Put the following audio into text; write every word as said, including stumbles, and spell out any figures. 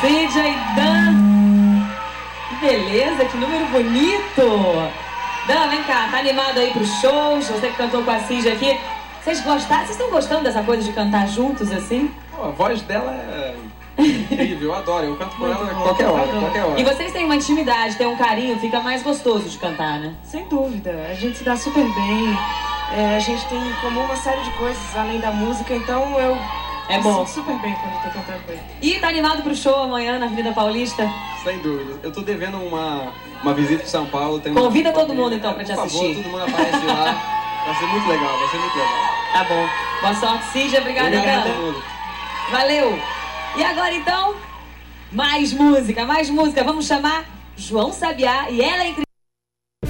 Cídia e Dan. Que beleza, que número bonito. Dan, vem cá, tá animado aí pros shows? Você que cantou com a Cídia aqui. Vocês gostaram? Vocês estão gostando dessa coisa de cantar juntos assim? Pô, a voz dela é incrível, eu adoro. Eu canto com ela a qualquer hora, qualquer hora. E vocês têm uma intimidade, têm um carinho, fica mais gostoso de cantar, né? Sem dúvida, a gente se dá super bem, é, a gente tem em comum uma série de coisas além da música, então eu É me bom. sinto super bem quando eu tô cantando com ele. E tá animado pro show amanhã na Avenida Paulista? Sem dúvida. Eu tô devendo uma, uma visita em São Paulo. Tem Convida uma... todo mundo então pra te Por assistir. favor, todo mundo aparece lá. Vai ser muito legal, vai ser muito legal. Tá bom. Boa sorte, Cídia. Obrigada, Obrigado a Dan. todo mundo. Valeu. E agora então, mais música, mais música. Vamos chamar João Sabiá e ela é incrível.